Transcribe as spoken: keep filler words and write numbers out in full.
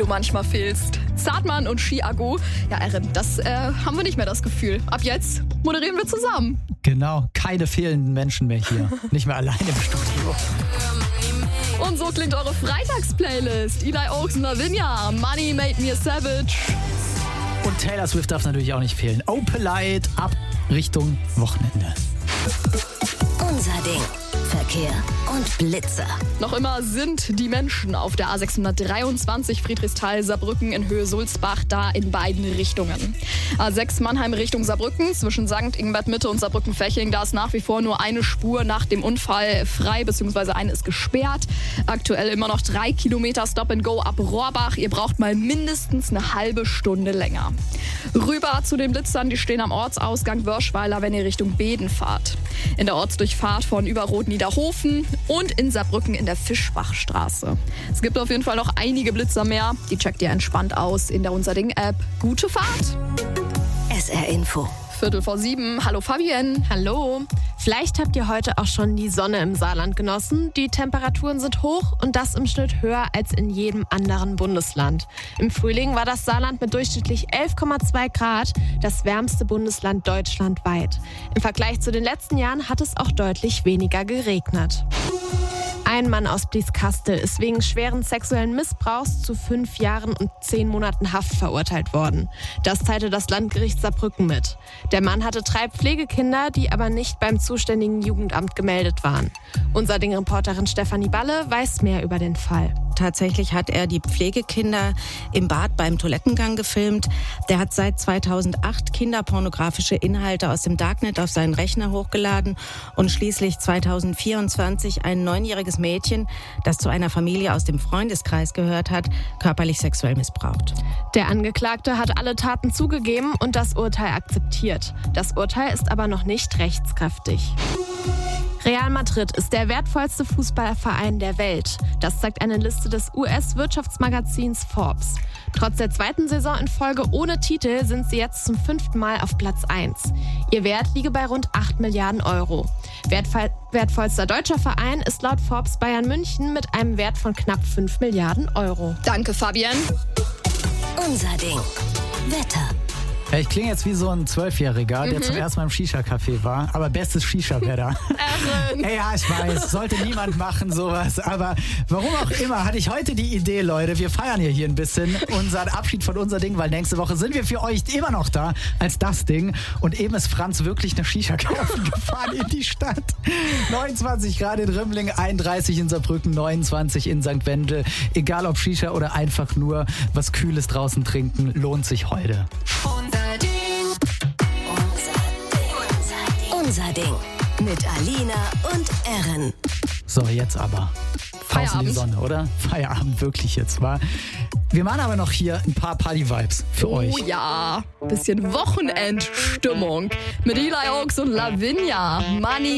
du manchmal fehlst. Zartmann und Chiago. Ja, Erin, das äh, haben wir nicht mehr das Gefühl. Ab jetzt moderieren wir zusammen. Genau, keine fehlenden Menschen mehr hier. Nicht mehr alleine im Studio. Und so klingt eure Freitagsplaylist. Eli Oaks und Lavinia. Money made me a savage. Und Taylor Swift darf natürlich auch nicht fehlen. Oh Polite ab Richtung Wochenende. Unser Ding. Verkehr und Blitzer. Noch immer sind die Menschen auf der A sechshundertdreiundzwanzig Friedrichsthal-Saarbrücken in Höhe Sulzbach da in beiden Richtungen. A sechs Mannheim Richtung Saarbrücken zwischen Sankt Ingbert Mitte und Saarbrücken-Feching. Da ist nach wie vor nur eine Spur nach dem Unfall frei, beziehungsweise eine ist gesperrt. Aktuell immer noch drei Kilometer Stop and Go ab Rohrbach. Ihr braucht mal mindestens eine halbe Stunde länger. Rüber zu den Blitzern, die stehen am Ortsausgang Wörschweiler, wenn ihr Richtung Beden fahrt. In der Ortsdurchfahrt von Überrot Niederhofen und in Saarbrücken in der Fischbachstraße. Es gibt auf jeden Fall noch einige Blitzer mehr. Die checkt ihr entspannt aus in der Unser Ding-App. Gute Fahrt! S R Info. Viertel vor sieben. Hallo Fabienne. Hallo. Vielleicht habt ihr heute auch schon die Sonne im Saarland genossen. Die Temperaturen sind hoch und das im Schnitt höher als in jedem anderen Bundesland. Im Frühling war das Saarland mit durchschnittlich elf Komma zwei Grad das wärmste Bundesland deutschlandweit. Im Vergleich zu den letzten Jahren hat es auch deutlich weniger geregnet. Ein Mann aus Blieskastel ist wegen schweren sexuellen Missbrauchs zu fünf Jahren und zehn Monaten Haft verurteilt worden. Das teilte das Landgericht Saarbrücken mit. Der Mann hatte drei Pflegekinder, die aber nicht beim zuständigen Jugendamt gemeldet waren. Unser Ding-Reporterin Stefanie Balle weiß mehr über den Fall. Tatsächlich hat er die Pflegekinder im Bad beim Toilettengang gefilmt. Der hat seit zweitausendacht kinderpornografische Inhalte aus dem Darknet auf seinen Rechner hochgeladen und schließlich zweitausendvierundzwanzig ein neunjähriges Mädchen, das zu einer Familie aus dem Freundeskreis gehört hat, körperlich sexuell missbraucht. Der Angeklagte hat alle Taten zugegeben und das Urteil akzeptiert. Das Urteil ist aber noch nicht rechtskräftig. Real Madrid ist der wertvollste Fußballverein der Welt. Das zeigt eine Liste des U S-Wirtschaftsmagazins Forbes. Trotz der zweiten Saison in Folge ohne Titel sind sie jetzt zum fünften Mal auf Platz eins. Ihr Wert liege bei rund acht Milliarden Euro. Wertvoll, wertvollster deutscher Verein ist laut Forbes Bayern München mit einem Wert von knapp fünf Milliarden Euro. Danke, Fabienne. Unser Ding. Wetter. Ja, ich klinge jetzt wie so ein Zwölfjähriger, der Mhm. zum ersten Mal im Shisha-Café war. Aber bestes Shisha-Wetter. Ey, ja, ich weiß, sollte niemand machen sowas. Aber warum auch immer, hatte ich heute die Idee, Leute, wir feiern ja hier ein bisschen unseren Abschied von Unser Ding, weil nächste Woche sind wir für euch immer noch da als das Ding. Und eben ist Franz wirklich eine Shisha kaufen gefahren in die Stadt. neunundzwanzig Grad in Rümmling, einunddreißig in Saarbrücken, neunundzwanzig in Sankt Wendel. Egal ob Shisha oder einfach nur was Kühles draußen trinken, lohnt sich heute. Unser Ding. Unser Ding. Mit Alina und Erin. So, jetzt aber. Draußen die Feierabend. Sonne, oder? Feierabend wirklich jetzt, war. Wir machen aber noch hier ein paar Party-Vibes für Oh euch. ja, bisschen Wochenendstimmung mit Eli Oaks und Lavinia. Money